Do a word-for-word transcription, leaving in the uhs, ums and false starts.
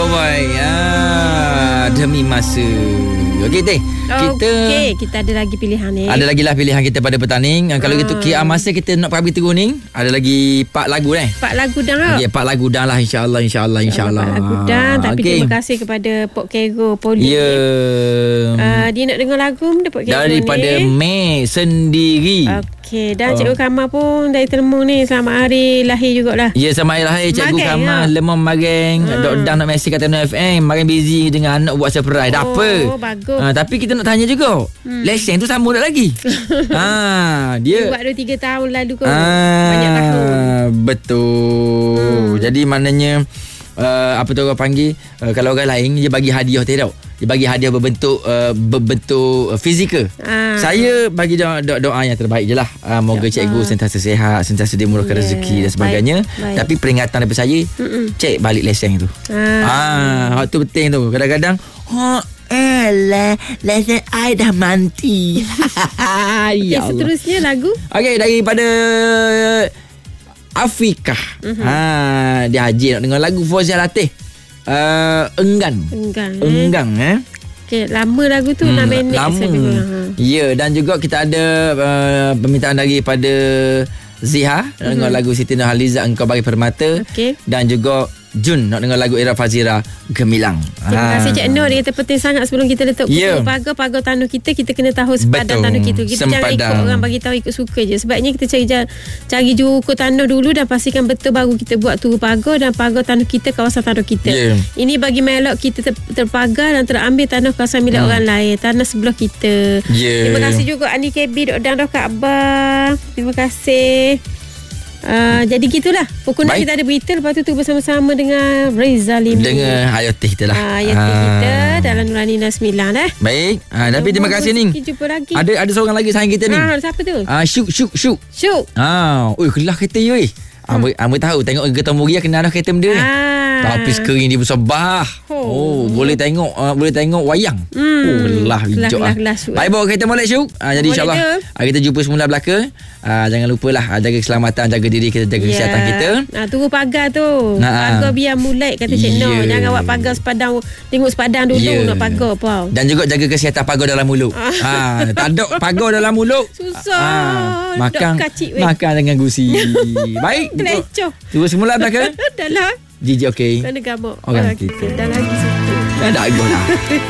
Boy. Ah, demi masa. Okey teh. Kita Okey, kita ada lagi pilihan ni. Ada lagi lah pilihan kita pada petang. Uh, kalau Ah. gitu K R masa kita nak pergi terus ni. Ada lagi empat lagu ni. Empat lagu dah. Okey, empat lagu dah lah insya-Allah insya-Allah insya-Allah. Empat lagu dah. Tapi Okey. terima kasih kepada Pok Kego Poli. Ya. Uh, dia nak dengar lagu mana Pok Kego Daripada ni? Mei Sendiri. Okey, dan Oh. Cikgu Kamal pun dari Telemu ni. Selamat hari lahir jugalah. Ya, sama lahir Cikgu Magang, Kamal, ya? lemah magang. Hmm. Dok Dan nak mesej kat Tano F M, magang busy dengan anak buat surprise. Tak Oh, apa. bagus. Ah, tapi kita nak tanya juga. Hmm. Lesen tu sama tak lagi? ha, Dia dia buat dua tiga tahun lalu kot. Ah, Banyak tahun. betul. Hmm. Jadi maknanya uh, apa tu orang panggil, uh, kalau orang lain dia bagi hadiah teh tau. Dia bagi hadiah berbentuk uh, berbentuk uh, fizikal. Ah. Saya bagi doa, doa, doa yang terbaik je lah. Uh, moga cikgu sentiasa sihat, sentiasa dimurahkan Yeah. rezeki dan sebagainya. Baik, baik. Tapi peringatan daripada saya, Mm-mm. cek balik lesen tu. Ah. Ah, waktu penting tu. Kadang-kadang, ha elah, lesen I dah manti. Okay, ya Allah. seterusnya lagu. Okey, daripada Afrika. Mhm. Ha, dia haji nak dengar lagu Fauzia Latih. Uh, enggan. Enggang. Eh. Enggang eh. Okay, lama lagu tu enam minit. lama. saya kira. Ha. Ya, dan juga kita ada uh, permintaan daripada Ziha nak dengar lagu Siti Nurhaliza Engkau Bagi Permata. Okey. Dan juga Jun nak dengar lagu Ira Fazira Gemilang. Terima kasih Cik Nur. Dia kata penting sangat sebelum kita letak kutu Ya. pagar pagar tanah kita, kita kena tahu sepadan Betul. tanah kita. Kita jangan ikut Sempadan. orang bagi tahu ikut suka je. Sebabnya kita cari ja- cari juru ukur tanah dulu dan pastikan betul baru kita buat turu pagar dan pagar tanah kita, kawasan tanah kita. Ya. Ini bagi melok kita ter- terpagar dan terambil tanah kawasan milik Hmm. orang lain, tanah sebelah kita. Ya. Terima kasih juga Ani K B Dok Dan Dok Kak Abah. Terima kasih. Uh, jadi gitulah. Pokoknya Baik. kita ada berita, lepas tu tu bersama-sama dengan Reza Limu. Dengan Hayati kita lah. Ah, ayat kita dalam Nurani Nasmillah dah. Baik. Ha, tapi terima kasih Ning. Kita jumpa lagi. Ada ada seorang lagi sayang kita ni. Ah, siapa tu? Ah, syuk syuk syuk. Syuk. Ah, oi kelah kereta ye oi. Ambo ambo tahu tengok Getah Muria kenal dah kereta benda ni. Ah. Tapi skrin dia besar bah. Oh. Oh, boleh tengok uh, boleh tengok wayang. Hmm. Oh, kelah Kelah, hijau kelah, ah. kelah, Syuk. Baik bawa kereta molek syuk. Ah, jadi Molek insya-Allah dia. ah, kita jumpa semula belaka. Ah, jangan lupalah ah, jaga keselamatan, jaga diri kita, jaga kesihatan kita. Ah, tunggu pagar tu. Nah, Pagar biar mulai kata Cik Ya. Noh. Jangan buat pagar sepadang, tengok sepadang dulu Ya. nak pagar apa. Dan juga jaga kesihatan pagar dalam mulut. Ah. ha, tak ada pagar dalam mulut. Susah. Ah, Dok makan kacik, weh. makan dengan gusi. Baik. Kelecoh. Tunggu semula belaka. Dah lah. Gigi okey. Kena gamuk. Orang Ah, kita. Dah lagi situ. Dah ada lah.